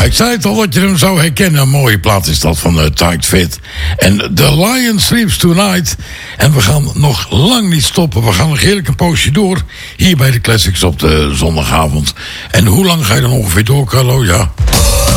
ik zei het al dat je hem zou herkennen. Een mooie plaat is dat van Tight Fit. En The Lion Sleeps Tonight. En we gaan nog lang niet stoppen. We gaan nog heerlijk een poosje door. Hier bij de Classics op de zondagavond. En hoe lang ga je dan ongeveer door, Carlo? Ja.